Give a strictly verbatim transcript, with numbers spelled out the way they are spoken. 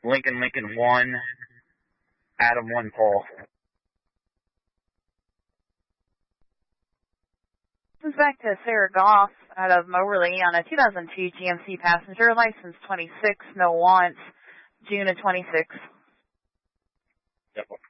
Lincoln, Lincoln one, Adam one, Paul. This is back to Sarah Goff out of Mowerly on a two thousand two G M C passenger, license twenty-six, no wants, June of twenty-six. Yep.